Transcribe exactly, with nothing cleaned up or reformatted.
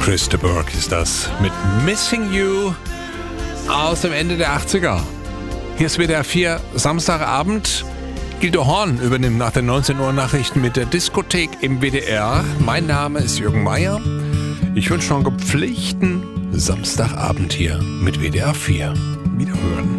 Chris de Burgh ist das mit Missing You aus dem Ende der achtziger. Hier ist W D R vier Samstagabend. Guido Horn übernimmt nach den neunzehn Uhr Nachrichten mit der Diskothek im W D R. Mein Name ist Jürgen Meier. Ich wünsche noch einen gepflegten Samstagabend hier mit W D R vier. Wiederhören.